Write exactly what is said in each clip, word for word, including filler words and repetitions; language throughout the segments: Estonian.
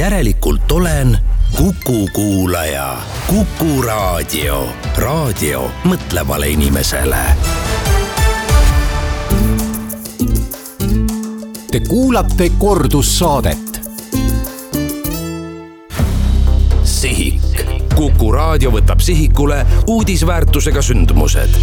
järelikult olen Kuku kuulaja. Kuku raadio. Raadio mõtlevale inimesele. Te kuulate kordussaadet. Sihik. Kuku raadio võtab sihikule uudisväärtusega sündmused.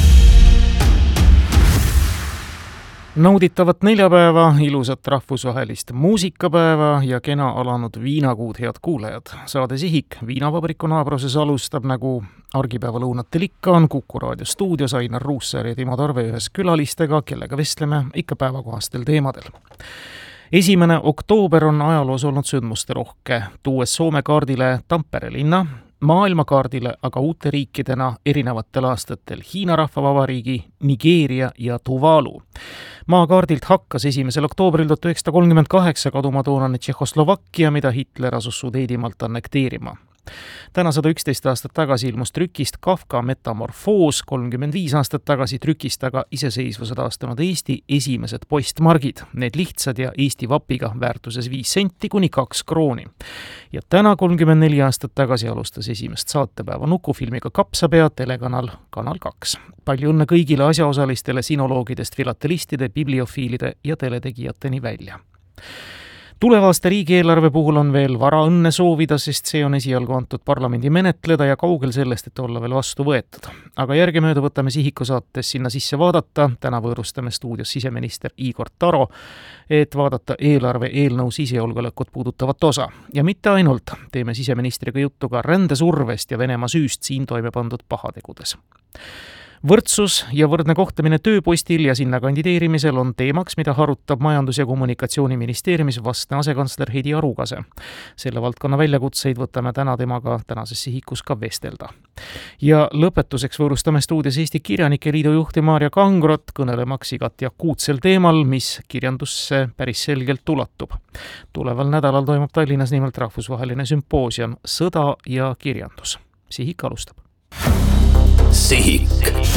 Nauditavat neljapäeva, ilusat rahvusvahelist muusikapäeva ja kena alanud viinakuud, head kuulajad. Saade Sihik viinavabriku naabruses alustab, nagu argipäeva lõunatel ikka on Kuku raadio stuudios Ainar Ruussaar ja Timo Tarve ühes külalistega, kellega vestleme ikka päevakohastel teemadel. Esimene oktoober on ajaloos olnud sündmuste rohke, tuues Soome kaardile Tampere linna, maailmakaardile aga uute riikidena erinevatel aastatel Hiina Rahvavabariigi, Nigeeria ja Tuvalu. Maakaardilt hakkas esimesel oktoobril tuhat üheksasada kolmkümmend kaheksa kaduma toonane Tšehhoslovakkia, mida Hitler asus Sudeedimaalt annekteerima. Täna sada üksteist aastat tagasi ilmus trükist Kafka Metamorfoos, kolmkümmend viis aastat tagasi trükist aga iseseisvuse taastanud Eesti esimesed postmargid. Need lihtsad ja Eesti vapiga väärtuses viis senti kuni kaks krooni. Ja täna kolmkümmend neli aastat tagasi alustas esimest saatepäeva nukufilmiga Kapsapea telekanal Kanal kaks. Palju õnne kõigile asjaosalistele sinoloogidest filatelistide, bibliofiilide ja teletegijateni välja. Tuleva aasta riigieelarve puhul on veel vara õnne soovida, sest see on esialgu antud parlamendi menetleda ja kaugel sellest, et olla veel vastu võetud. Aga järgemööda võtame Sihiku saates sinna sisse vaadata. Täna võõrustame stuudios siseminister Igor Taro, et vaadata eelarve eelnõu sisejulgeolekut puudutavat osa. Ja mitte ainult, teeme siseministriga juttu ka rändesurvest ja Venemaa süüst siin toime pandud pahategudes. Võrdsus ja võrdne kohtlemine tööpostil ja sinna kandideerimisel on teemaks, mida harutab Majandus- ja Kommunikatsiooniministeeriumis vastne asekantsler Heidi Arukase. Selle valdkonna väljakutseid võtame täna temaga tänases Sihikus ka vestelda. Ja lõpetuseks võõrustame stuudios Eesti Kirjanike Liidu juhti Maarja Kangrot, kõnelemaks igat ja akuutsel teemal, mis kirjandusse päris selgelt ulatub. Tuleval nädalal toimub Tallinnas nimelt rahvusvaheline sümpoosium Sõda ja kirjandus. Sihik alustab. Sihik.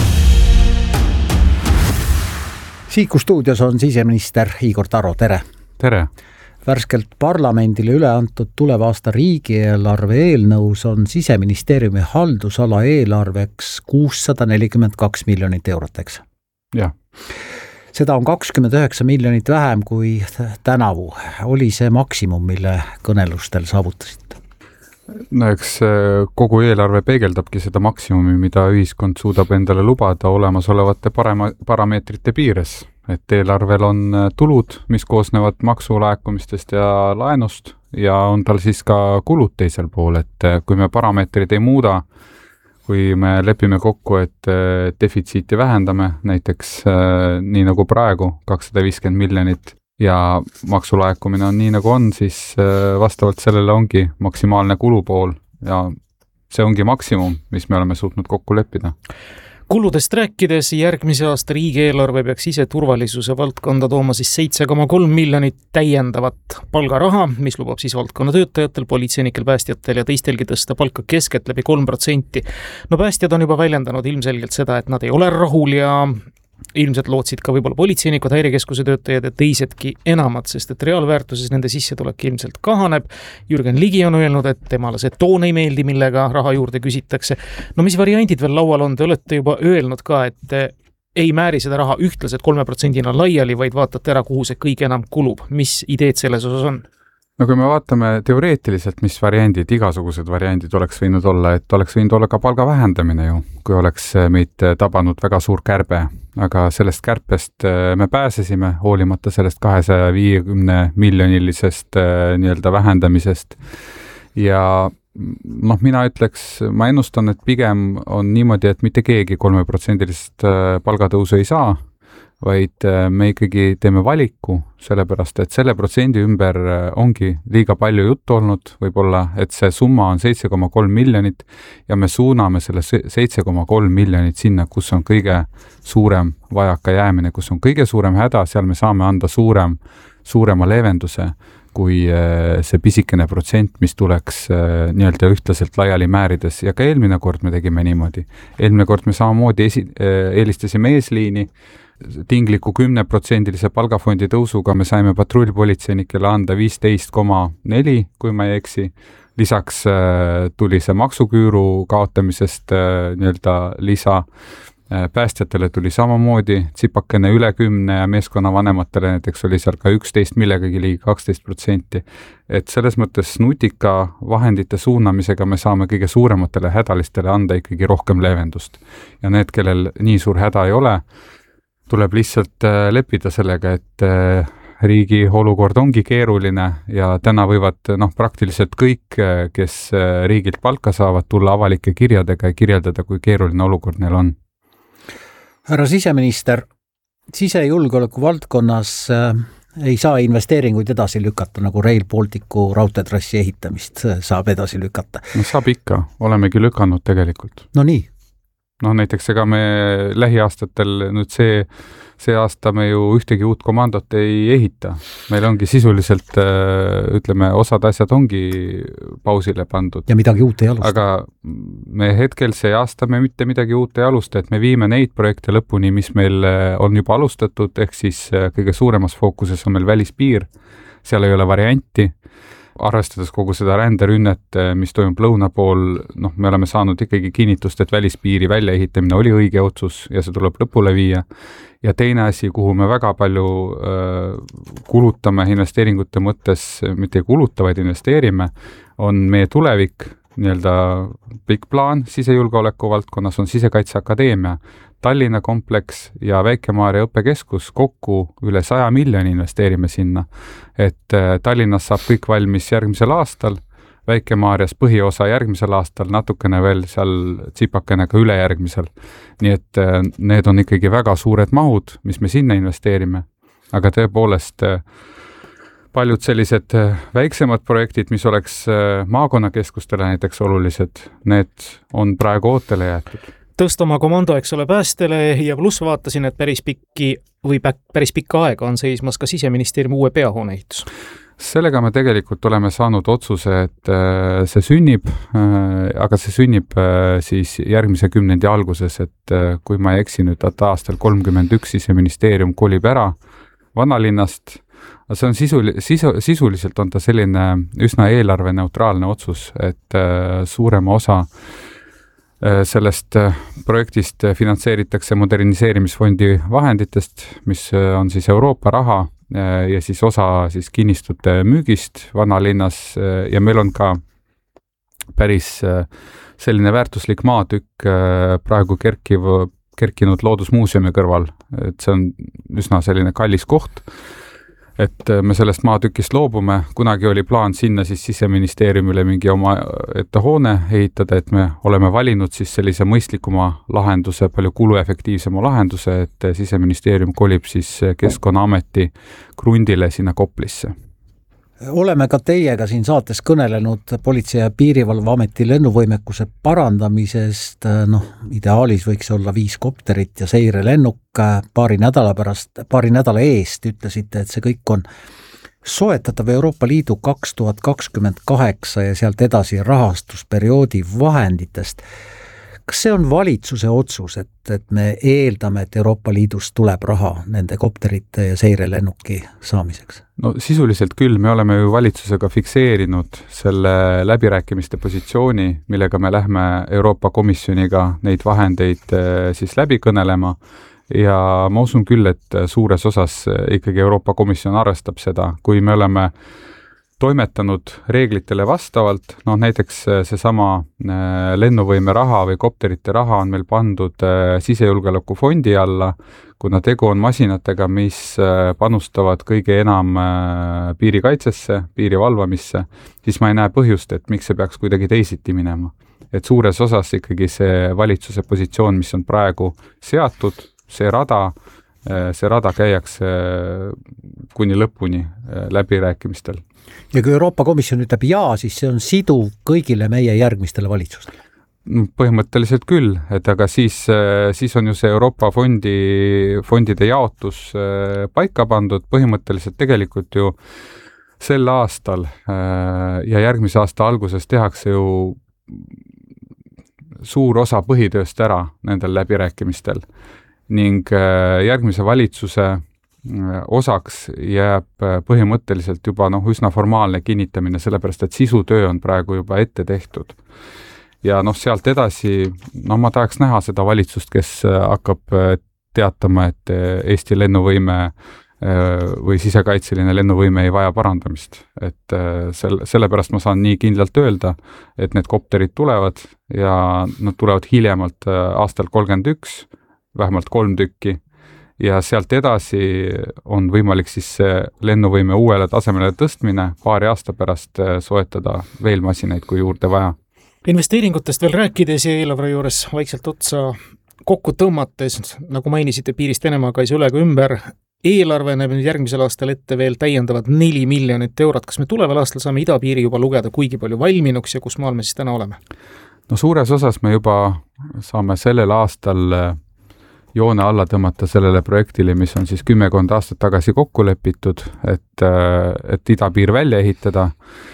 Sihiku stuudios on siseminister Igor Taro, tere! Tere! Värskelt parlamendile üle antud tuleva aasta riigieelarve eelnõus on siseministeeriumi haldusala eelarveks kuussada nelikümmend kaks miljonit eurot, eks? Jah. Seda on kakskümmend üheksa miljonit vähem kui tänavu. Oli see maksimum, mille kõnelustel saavutasite? No eks kogu eelarve peegeldabki seda maksimumi, mida ühiskond suudab endale lubada olemasolevate parema, parameetrite piires. Et eelarvel on tulud, mis koosnevad maksulaekumistest ja laenust ja on tal siis ka kulud teisel pool, et kui me parameetrid ei muuda, kui me lepime kokku, et defitsiiti vähendame, näiteks nii nagu praegu kakssada viiskümmend miljonit, ja maksulaekumine on nii nagu on, siis vastavalt sellele ongi maksimaalne kulupool ja see ongi maksimum, mis me oleme suutnud kokku leppida. Kuludest rääkides järgmise aasta riigieelarve peaks ise turvalisuse valdkonda tooma siis seitse koma kolm miljonit täiendavat palgaraha, mis lubab siis valdkonna töötajatel, politseinikel, päästjatel ja teistelgi tõsta palka keskelt läbi kolm protsenti. No päästjad on juba väljendanud ilmselgelt seda, et nad ei ole rahul ja ilmselt lootsid ka võib-olla politseinikud, häirekeskuse töötajad ja teisedki enamat, sest et reaalväärtuses nende sissetulek ilmselt kahaneb. Jürgen Ligi on öelnud, et temale see toon ei meeldi, millega raha juurde küsitakse. No mis variandid veel laual on? Te olete juba öelnud ka, et ei määri seda raha ühtlaselt kolme protsendina laiali, vaid vaatate ära, kuhu see kõige enam kulub. Mis ideed selles osas on? No kui me vaatame teoreetiliselt, mis variandid, igasugused variandid oleks võinud olla, et oleks võinud olla ka palga vähendamine ju, kui oleks meid tabanud väga suur kärbe, aga sellest kärpest me pääsesime hoolimata sellest kahesaja viiekümne miljonilisest nii-öelda vähendamisest ja noh, mina ütleks, ma ennustan, et pigem on niimoodi, et mitte keegi kolme protsendilist palgatõusu ei saa, vaid me ikkagi teeme valiku, sellepärast, et selle protsendi ümber ongi liiga palju juttu olnud, võib-olla, et see summa on seitse koma kolm miljonit ja me suuname selle seitse koma kolm miljonit sinna, kus on kõige suurem vajaka jäämine, kus on kõige suurem häda, seal me saame anda suurem, suurema leevenduse kui see pisikene protsent, mis tuleks nii-öelda ühtlaselt laiali määrides ja ka eelmine kord me tegime niimoodi. Eelmine kord me samamoodi esi, eelistasime eesliini, tingliku kümneprotsendilise palgafondi tõusuga me saime patrullpolitseinikele anda viisteist koma neli, kui ma ei eksi. Lisaks tuli see maksuküüru kaotamisest nii-öelda lisa. Päästjatele tuli samamoodi tsipakene üle kümne ja meeskonna vanematele näiteks oli seal ka üksteist millegagi ligi kaksteist protsenti. Et selles mõttes nutika vahendite suunamisega me saame kõige suurematele hädalistele anda ikkagi rohkem leevendust. Ja need, kellel nii suur häda ei ole, tuleb lihtsalt leppida sellega, et riigi olukord ongi keeruline ja täna võivad noh, praktiliselt kõik, kes riigilt palka saavad, tulla avalike kirjadega ja kirjeldada, kui keeruline olukord neil on. Härra siseminister, sisejulgeoleku valdkonnas äh, ei saa investeeringuid edasi lükata, nagu Rail Balticu raudteetrassi ehitamist saab edasi lükata. No saab ikka, olemegi lükanud tegelikult. No nii. No näiteks ega me lähiaastatel nüüd see, see aasta me ju ühtegi uut komandot ei ehita. Meil ongi sisuliselt, ütleme, osad asjad ongi pausile pandud. Ja midagi uut ei alusta. Aga me hetkel see aasta me mitte midagi uut ei alusta, et me viime neid projekte lõpuni, mis meil on juba alustatud, ehk siis kõige suuremas fookuses on meil välispiir. Seal ei ole varianti. Arvestades kogu seda ränderünnet, mis toimub lõuna pool, noh, me oleme saanud ikkagi kinnitust, et välispiiri väljaehitamine oli õige otsus ja see tuleb lõpule viia. Ja teine asi, kuhu me väga palju äh, kulutame investeeringute mõttes, mitte ei kuluta, vaid investeerime, on meie tulevik, nii-öelda pikk plaan sisejulgeoleku valdkonnas on Sisekaitseakadeemia, Tallinna kompleks ja Väike-Maarja õppekeskus kokku üle saja miljoni investeerime sinna. Et Tallinnas saab kõik valmis järgmisel aastal, Väike-Maarjas põhiosa järgmisel aastal, natukene veel seal tsipakene ka üle järgmisel. Nii et need on ikkagi väga suured mahud, mis me sinna investeerime. Aga tõepoolest paljud sellised väiksemad projektid, mis oleks maakonnakeskustele näiteks olulised, need on praegu ootele jäetud. Tõsta oma komando, eks ole, päästele ja pluss vaatasin, et päris pikki või päris pikka aega on seismas ka Siseministeeriumi uue peahoone ehitus. Sellega me tegelikult oleme saanud otsuse, et see sünnib, aga see sünnib siis järgmise kümnendi alguses, et kui ma ei eksi nüüd, et aastal kolmkümmend üks Siseministeerium kolib ära vanalinnast. See on sisul, sisu, sisuliselt on ta selline üsna eelarve neutraalne otsus, et suurema osa sellest projektist finantseeritakse moderniseerimisfondi vahenditest, mis on siis Euroopa raha ja siis osa siis kinnistute müügist vanalinnas ja meil on ka päris selline väärtuslik maatükk praegu kerkiv, kerkinud loodusmuuseumi kõrval, et see on üsna selline kallis koht. Et me sellest maatükist loobume, kunagi oli plaan sinna siis Siseministeeriumile mingi oma ette hoone ehitada, et me oleme valinud siis sellise mõistlikuma lahenduse, palju kuluefektiivsema lahenduse, et Siseministeerium kolib siis Keskkonnaameti krundile sinna Koplisse. Oleme ka teiega siin saates kõnelenud Politsei- ja Piirivalveameti lennuvõimekuse parandamisest, noh, ideaalis võiks olla viis kopterit ja seirelennuk, paari nädala pärast, paari nädala eest ütlesite, et see kõik on soetatav Euroopa Liidu kaks tuhat kakskümmend kaheksa ja sealt edasi rahastusperioodi vahenditest. Kas see on valitsuse otsus, et, et me eeldame, et Euroopa Liidust tuleb raha nende kopterite ja seirelennuki saamiseks? No sisuliselt küll, me oleme ju valitsusega fikseerinud selle läbirääkimiste positsiooni, millega me lähme Euroopa Komisjoniga neid vahendeid siis läbi kõnelema ja ma usun küll, et suures osas ikkagi Euroopa Komisjon arvestab seda, kui me oleme toimetanud reeglitele vastavalt, noh näiteks seesama lennuvõime raha või kopterite raha on meil pandud sisejulgeoleku fondi alla, kuna tegu on masinatega, mis panustavad kõige enam piirikaitsesse, piiri valvamisse, siis ma ei näe põhjust, et miks see peaks kuidagi teisiti minema. Et suures osas ikkagi see valitsuse positsioon, mis on praegu seatud, see rada, see rada käiakse kuni lõpuni läbirääkimistel. Ja kui Euroopa Komisjon ütleb jaa, siis see on siduv kõigile meie järgmistele valitsustele? Põhimõtteliselt küll, et aga siis, siis on ju see Euroopa fondi, fondide jaotus paika pandud, põhimõtteliselt tegelikult ju sel aastal ja järgmise aasta alguses tehakse ju suur osa põhitööst ära nendel läbirääkimistel. ning järgmise valitsuse osaks jääb põhimõtteliselt juba noh, üsna formaalne kinnitamine, sellepärast et sisutöö on praegu juba ette tehtud. Ja noh, sealt edasi, no ma tahaks näha seda valitsust, kes hakkab teatama, et Eesti lennuvõime või sisekaitseline lennuvõime ei vaja parandamist. Et selle, sellepärast ma saan nii kindlalt öelda, et need kopterid tulevad ja nad tulevad hiljemalt aastal kolmkümmend üks, vähemalt kolm tükki, ja sealt edasi on võimalik siis lennuvõime uuele tasemele tõstmine, paari aasta pärast soetada veel masinaid, kui juurde vaja. Investeeringutest veel rääkides ja eelarve juures vaikselt otsa kokku tõmmates, nagu mainisite, piirist Venemaaga ei sulega ümber, eelarve näeb nüüd järgmisel aastal ette veel täiendavad neli miljonit eurot. Kas me tuleval aastal saame idapiiri juba lugeda kuigi palju valminuks ja kus maal me siis täna oleme? No suures osas me juba saame sellel aastal joone alla tõmmata sellele projektile, mis on siis kümmekond aastat tagasi kokku lepitud, et, et idapiir välja ehitada.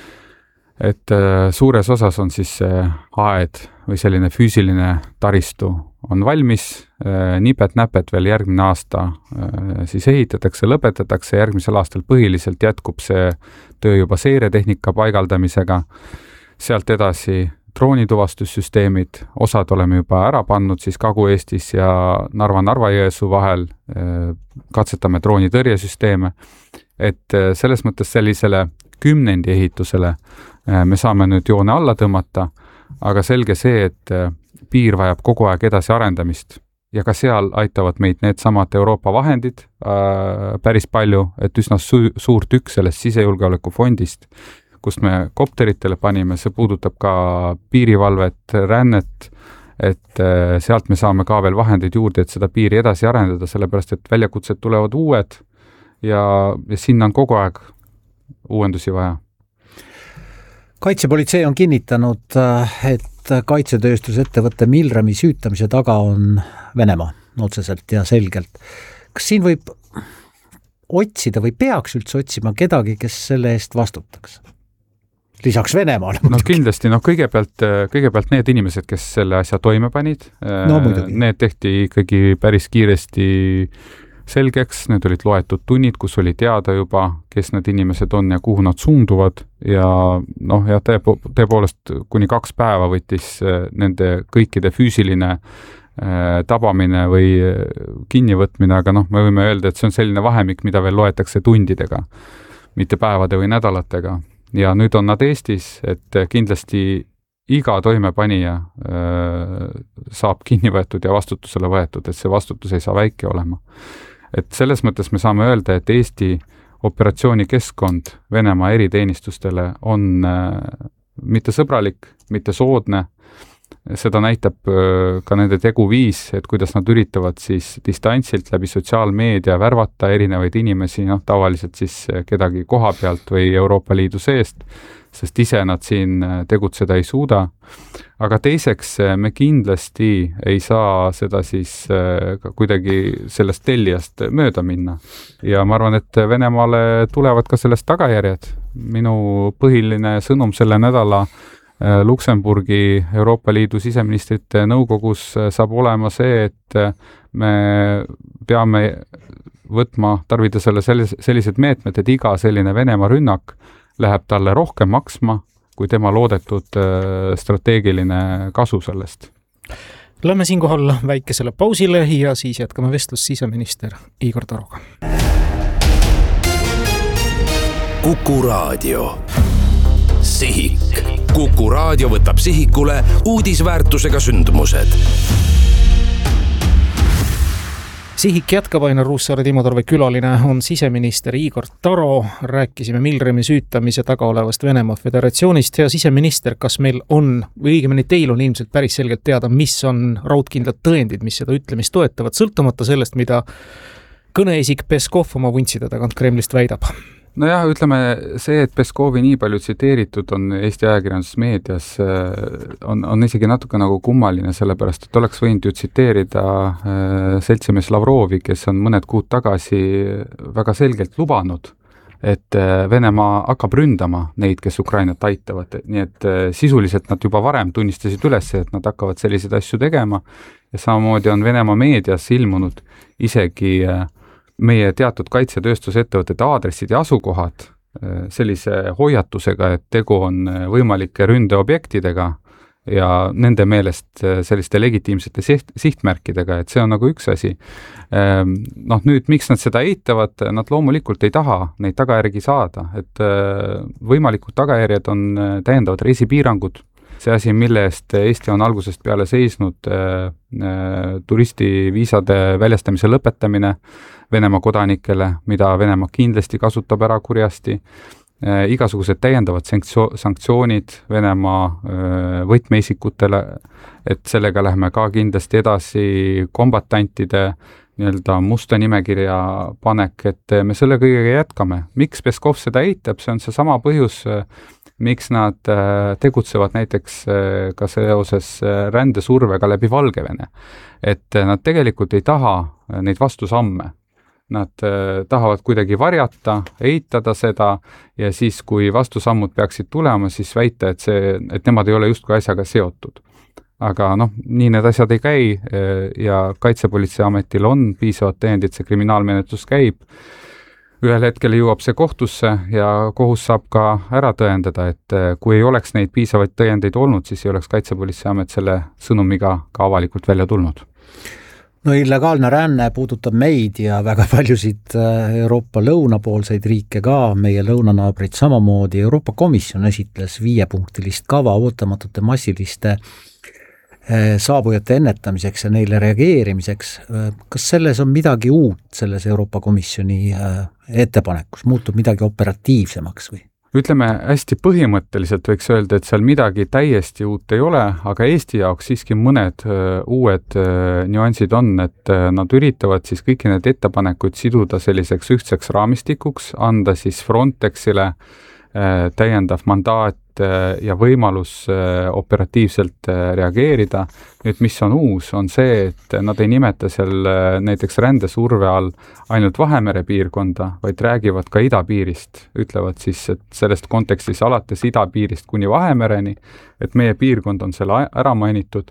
Et suures osas on siis aed või selline füüsiline taristu on valmis, nipet-näpet veel järgmine aasta siis ehitatakse, lõpetatakse, järgmisel aastal põhiliselt jätkub see töö juba seiretehnika paigaldamisega, sealt edasi droonituvastussüsteemid, osad oleme juba ära pannud siis Kagu-Eestis ja Narva-Narva-Jõesuu vahel, katsetame droonitõrjesüsteeme, et selles mõttes sellisele kümnendi ehitusele me saame nüüd joone alla tõmmata, aga selge see, et piir vajab kogu aeg edasi arendamist ja ka seal aitavad meid need samad Euroopa vahendid äh, päris palju, et üsna su- suur tükk sellest sisejulgeoleku fondist, kust me kopteritele panime, see puudutab ka piirivalvet, rännet, et sealt me saame ka veel vahendeid juurde, et seda piiri edasi arendada, sellepärast et väljakutsed tulevad uued ja, ja sinna on kogu aeg uuendusi vaja. Kaitsepolitsei on kinnitanud, et kaitsetööstusettevõtte Milremi süütamise taga on Venemaa otseselt ja selgelt. Kas siin võib otsida või peaks üldse otsima kedagi, kes selle eest vastutaks? Lisaks Venemaale. No kindlasti, no kõigepealt, kõigepealt need inimesed, kes selle asja toime panid, no, need tehti ikkagi päris kiiresti selgeks, need olid loetud tunnid, kus oli teada juba, kes need inimesed on ja kuhu nad suunduvad ja noh, ja tõepoolest kuni kaks päeva võttis nende kõikide füüsiline tabamine või kinnivõtmine, aga noh, me võime öelda, et see on selline vahemik, mida veel loetakse tundidega, mitte päevade või nädalatega. Ja nüüd on nad Eestis, et kindlasti iga toimepanija äh, saab kinni võetud ja vastutusele võetud, et see vastutus ei saa väike olema. Et selles mõttes me saame öelda, et Eesti operatsioonikeskkond Venemaa eriteenistustele on äh, mitte sõbralik, mitte soodne. Seda näitab äh, ka nende teguviis, et kuidas nad üritavad siis distantsilt läbi sotsiaalmeedia värvata erinevaid inimesi, noh, tavaliselt siis kedagi koha pealt või Euroopa Liidu seest, sest ise nad siin tegutseda ei suuda. Aga teiseks me kindlasti ei saa seda siis ka kuidagi sellest tellijast mööda minna. Ja ma arvan, et Venemaale tulevad ka sellest tagajärjed. Minu põhiline sõnum selle nädala Luksemburgi Euroopa Liidu siseministrite nõukogus saab olema see, et me peame võtma tarvitusele sellised meetmed, et iga selline Venemaa rünnak läheb talle rohkem maksma, kui tema loodetud strateegiline kasu sellest. Lähme siinkohal väikesele pausile ja siis jätkame vestlust siseminister Igor Taroga. Kuku Raadio. Sihik. Kuku Raadio võtab sihikule uudisväärtusega sündmused. Sihik jätkab, Ainar Ruussaare, Timo Tarve külaline on siseminister Igor Taro. Rääkisime Milremi süütamise taga olevast Venemaa Föderatsioonist ja siseminister, kas meil on, või õigemini teil on ilmselt päris selgelt teada, mis on raudkindlad tõendid, mis seda ütlemist toetavad, sõltumata sellest, mida kõneisik Peskov oma vuntside tagant Kremlist väidab? Nojah, ütleme see, et Peskovi nii palju tsiteeritud on Eesti ajakirjanduses meedias, on, on isegi natuke nagu kummaline, sellepärast, et oleks võinud ju tsiteerida seltsimees Lavrovi, kes on mõned kuud tagasi väga selgelt lubanud, et Venemaa hakkab ründama neid, kes Ukrainat aitavad. Nii et sisuliselt nad juba varem tunnistasid üles, et nad hakkavad selliseid asju tegema ja samamoodi on Venemaa meedias ilmunud isegi meie teatud kaitsetööstusettevõtete aadressid ja asukohad sellise hoiatusega, et tegu on võimalike ründeobjektidega ja nende meelest selliste legitiimsete siht, sihtmärkidega, et see on nagu üks asi. Noh, nüüd, miks nad seda eitavad, nad loomulikult ei taha neid tagajärgi saada, et võimalikud tagajärjed on täiendavad reisipiirangud, see asi, mille eest Eesti on algusest peale seisnud, turistiviisade väljastamise lõpetamine Venemaa kodanikele, mida Venemaa kindlasti kasutab ära kurjasti, igasugused täiendavad sanktio- sanktsioonid Venemaa võtmeisikutele, et sellega lähme ka kindlasti edasi kombatantide nii-öelda musta nimekirja panek, et me selle kõigega jätkame. Miks Peskov seda eitab, see on see sama põhjus, miks nad tegutsevad näiteks ka seoses rändesurvega läbi Valgevene. Et nad tegelikult ei taha neid vastusamme. Nad tahavad kuidagi varjata, eitada seda ja siis, kui vastusammud peaksid tulema, siis väita, et, see, et nemad ei ole justkui asjaga seotud. Aga noh, nii need asjad ei käi ja Kaitsepolitseiametil on piisavad tõendid, see kriminaalmenetlus käib. Ühel hetkel jõuab see kohtusse ja kohus saab ka ära tõendada, et kui ei oleks neid piisavaid tõendeid olnud, siis ei oleks Kaitsepolitseiamet selle sõnumiga ka avalikult välja tulnud. No illegaalne ränne puudutab meid ja väga paljusid Euroopa lõunapoolseid riike ka, meie lõunanaabrid samamoodi. Euroopa Komisjon esitles viiepunktilist kava ootamatute massiliste saabujate ennetamiseks ja neile reageerimiseks. Kas selles on midagi uut selles Euroopa Komisjoni ettepanekus? Muutub midagi operatiivsemaks või? Ütleme, hästi põhimõtteliselt võiks öelda, et seal midagi täiesti uut ei ole, aga Eesti jaoks siiski mõned uued nüansid on, et nad üritavad siis kõiki need ettepanekuid siduda selliseks ühtseks raamistikuks, anda siis Frontexile täiendav mandaat ja võimalus operatiivselt reageerida. Nüüd, mis on uus, on see, et nad ei nimeta seal näiteks rändesurve all ainult Vahemere piirkonda, vaid räägivad ka idapiirist. Ütlevad siis, et sellest kontekstis alates idapiirist kuni Vahemereni, et meie piirkond on seal ära mainitud.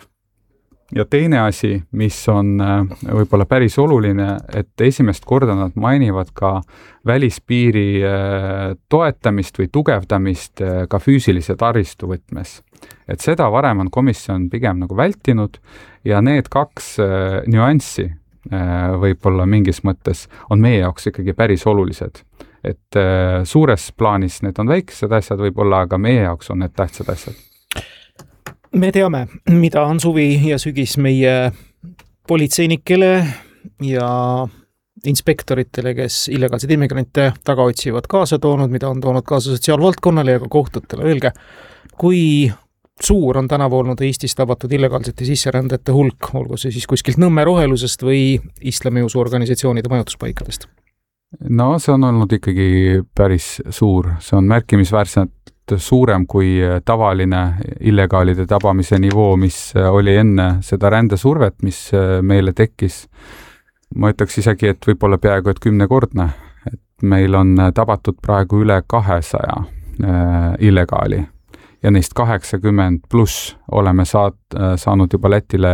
Ja teine asi, mis on võib-olla päris oluline, et esimest korda nad mainivad ka välispiiri toetamist või tugevdamist ka füüsilise taristu võtmes. Et seda varem on komisjon pigem nagu vältinud ja need kaks nüanssi võib-olla mingis mõttes on meie jaoks ikkagi päris olulised. Et suures plaanis need on väiksed asjad võib-olla, aga meie jaoks on need tähtsad asjad. Me teame, mida on suvi ja sügis meie politseinikele ja inspektoritele, kes illegaalseid immigrante taga otsivad, kaasa toonud, mida on toonud kaasa sotsiaalvaldkonnale ja ka kohtutele. Öelge, kui suur on tänavu olnud Eestis tabatud illegaalsete sisserändajate hulk, olgu see siis kuskilt Nõmme rohelusest või islamiusu organisatsioonide majutuspaikadest? No see on olnud ikkagi päris suur, see on märkimisväärselt suurem kui tavaline illegaalide tabamise nivoo, mis oli enne seda rändesurvet, mis meile tekkis. Ma ütleks isegi, et võib-olla peaaegu et kümnekordne, et meil on tabatud praegu üle kahesaja äh, illegaali ja neist kaheksakümmend pluss oleme saat, saanud juba Lätile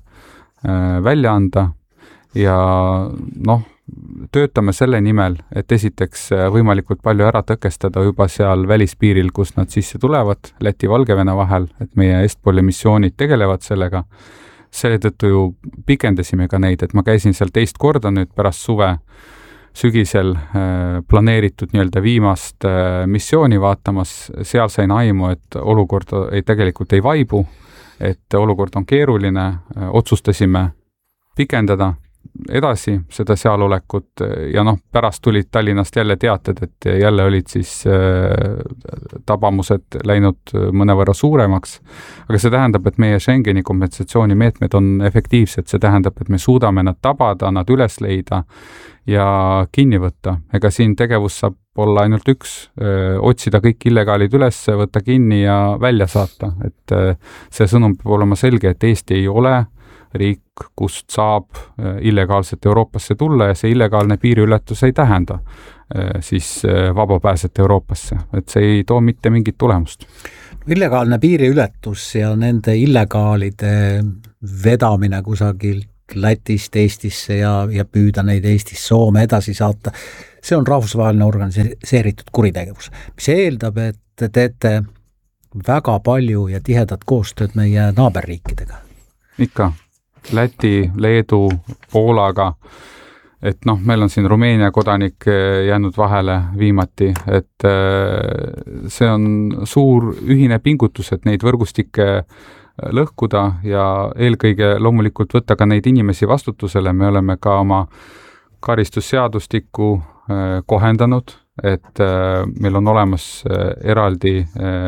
äh, välja anda ja noh, töötame selle nimel, et esiteks võimalikult palju ära tõkestada juba seal välispiiril, kus nad sisse tulevad Läti-Valgevene vahel, et meie Estpoli missioonid tegelevad sellega. Selle tõttu ju pikendasime ka neid, et ma käisin seal teist korda nüüd pärast suve sügisel äh, planeeritud nii-öelda viimast äh, missiooni vaatamas. Seal sain aimu, et olukord ei, tegelikult ei vaibu, et olukord on keeruline, äh, otsustasime pikendada edasi seda sealolekut ja noh, pärast tulid Tallinnast jälle teated, et jälle olid siis äh, tabamused läinud mõnevõrra suuremaks, aga see tähendab, et meie Schengeni kompensatsioonimeetmed on efektiivsed, see tähendab, et me suudame nad tabada, nad üles leida ja kinni võtta. Ega siin tegevus saab olla ainult üks, öö, otsida kõik illegaalid üles, võtta kinni ja välja saata, et öö, see sõnum peab olema selge, et Eesti ei ole riik, kust saab illegaalselt Euroopasse tulla ja see illegaalne piiriületus ei tähenda siis vaba pääset Euroopasse, et see ei too mitte mingit tulemust. Illegaalne piiriületus ja nende illegaalide vedamine kusagilt Lätist Eestisse ja, ja püüda neid Eestist Soome edasi saata. See on rahvusvaheline organiseeritud kuritegevus, mis eeldab, et te teete väga palju ja tihedat koostööd meie naaberriikidega. Ikka. Läti, Leedu, Poolaga, et noh, meil on siin Rumeenia kodanik jäänud vahele viimati, et see on suur ühine pingutus, et neid võrgustikke lõhkuda ja eelkõige loomulikult võtta ka neid inimesi vastutusele. Me oleme ka oma karistusseadustikku kohendanud, et meil on olemas eraldi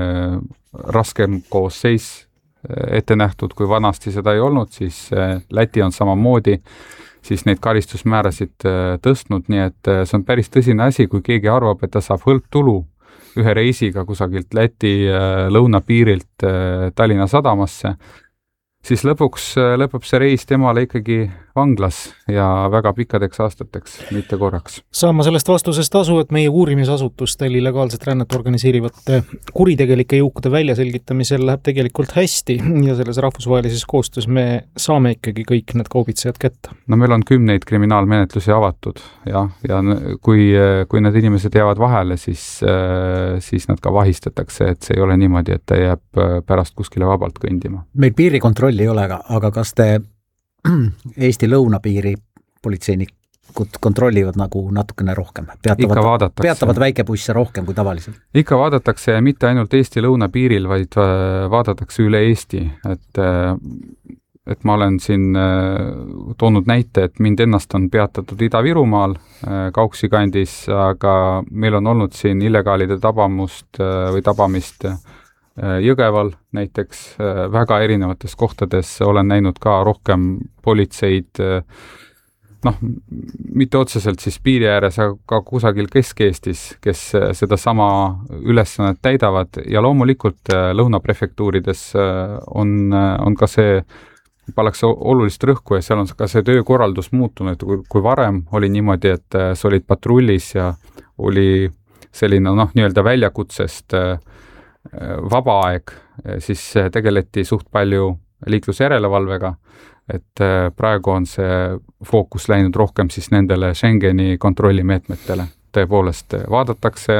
raskem koosseis ette nähtud, kui vanasti seda ei olnud, siis Läti on samamoodi siis neid karistusmäärasid tõstnud, nii et see on päris tõsine asi, kui keegi arvab, et ta saab hõlptulu ühe reisiga kusagilt Läti lõunapiirilt Tallinna sadamasse, siis lõpuks lõpeb see reis temale ikkagi vanglas ja väga pikkadeks aastateks, mitte korraks. Saan ma sellest vastusest tasu, et meie uurimisasutustel illegaalset rännet organiseerivate kuritegelike jõukude väljaselgitamisel läheb tegelikult hästi ja selles rahvusvahelises koostöös me saame ikkagi kõik need kaubitsejad kätte. No meil on kümneid kriminaalmenetlusi avatud ja, ja kui, kui need inimesed jäävad vahele, siis, siis nad ka vahistatakse, et see ei ole niimoodi, et ta jääb pärast kuskile vabalt kõndima. Meil piirikontrolli ei ole, aga kas te Eesti lõunapiiri politseinikud kontrollivad nagu natukene rohkem? Peatavad, peatavad väikebusse rohkem kui tavaliselt? Ikka vaadatakse mitte ainult Eesti lõunapiiril, vaid vaadatakse üle Eesti, et, et ma olen siin toonud näite, et mind ennast on peatatud Ida-Virumaal Kauksi kandis, aga meil on olnud siin illegaalide tabamust või tabamist Jõgeval näiteks, väga erinevates kohtades olen näinud ka rohkem politseid, noh, mitte otseselt siis piiri ääres, aga ka kusagil Kesk-Eestis, kes seda sama ülesannet täidavad ja loomulikult lõunaprefektuurides on, on ka see, pannakse olulist rõhku ja seal on ka see töökorraldus muutunud, kui, kui varem oli niimoodi, et sa olid patrullis ja oli selline noh, nii-öelda väljakutsest vaba aeg, siis tegeleti suht palju liiklusjärelevalvega, et praegu on see fookus läinud rohkem siis nendele Schengeni kontrollimeetmetele. Tõepoolest vaadatakse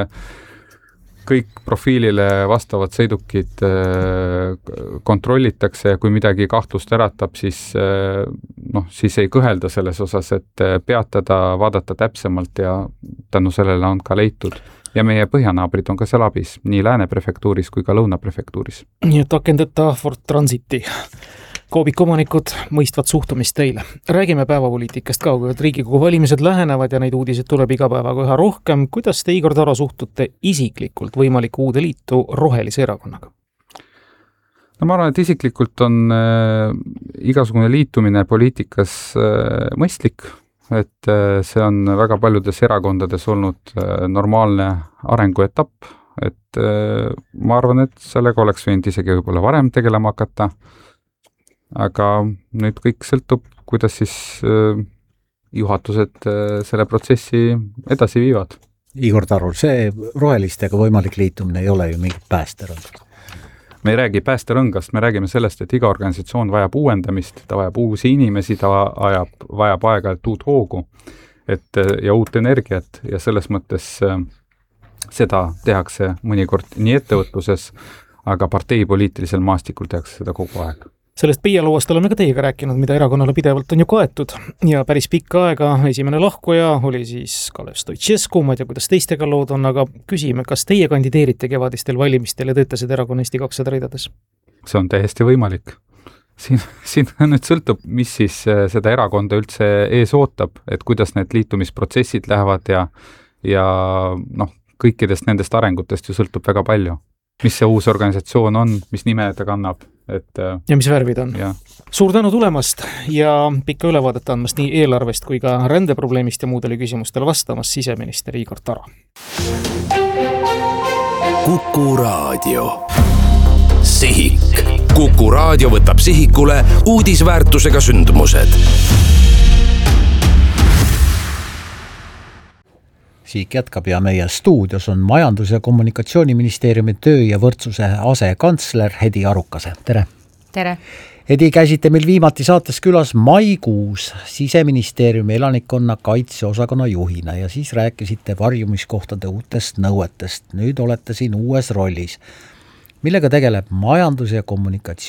kõik profiilile vastavad sõidukid, kontrollitakse ja kui midagi kahtlust äratab, siis, noh, siis ei kõhelda selles osas, et peatada, vaadata täpsemalt ja tänu sellele on ka leitud. Ja meie põhjanaabrid on ka seal abis, nii Lääne prefektuuris kui ka Lõuna prefektuuris. Nii et akendeta Ford Transiti. Koobikomanikud mõistvad suhtumist teile. Räägime päevapoliitikast ka, kui Riigikogu valimised lähenevad ja neid uudiseid tuleb iga päevaga üha rohkem. Kuidas te, Igor Taro, suhtute isiklikult võimaliku uude liitu Rohelise erakonnaga? No ma arvan, et isiklikult on äh, igasugune liitumine poliitikas äh, mõistlik, et see on väga paljudes erakondades olnud normaalne arenguetapp, et ma arvan, et sellega oleks võinud isegi võib-olla varem tegelema hakata, aga nüüd kõik sõltub, kuidas siis juhatused selle protsessi edasi viivad. Igor Tarul, see rohelistega võimalik liitumine ei ole ju mingit päästerõngast. Me ei räägi päästerõngast, me räägime sellest, et iga organisatsioon vajab uuendamist, ta vajab uusi inimesi, ta vajab, vajab aega et uut hoogu et, ja uut energiat ja selles mõttes seda tehakse mõnikord nii ettevõtluses, aga parteipoliitilisel maastikul tehakse seda kogu aeg. Sellest PIA-loost oleme ka teiega rääkinud, mida erakonnale pidevalt on ju kaetud ja päris pikka aega esimene lahkuja oli siis Kalev Stoicescu, ma ei tea, kuidas teistega lood on, aga küsime, kas teie kandideerite kevadistel valimistel ja teete seda erakonna Eesti kakssada ridades? See on täiesti võimalik. Siin, siin nüüd sõltub, mis siis seda erakonda üldse ees ootab, et kuidas need liitumisprotsessid lähevad ja, ja noh, kõikidest nendest arengutest ju sõltub väga palju. Mis see uus organisatsioon on, mis nime ta kannab. Et, ja mis värvid on. Ja. Suur tänu tulemast ja pikka ülevaadet andmast nii eelarvest kui ka rändeprobleemist ja muudele küsimustele vastamas siseminister Igor Taro. Kuku Raadio. Sihik. Kuku Raadio võtab sihikule uudisväärtusega sündmused. Siik jätkab ja meie stuudios on Majandus- ja Kommunikatsiooniministeeriumi töö ja võrdsuse asekantsler Hedi Arukase. Tere! Tere! Edi, käisite meil viimati saates külas maikuus Siseministeeriumi elanikkonna kaitseosakonna juhina ja siis rääkisite varjumiskohtade uutest nõuetest. Nüüd olete siin uues rollis, millega tegeleb Majandus- ja Kommunikatsioon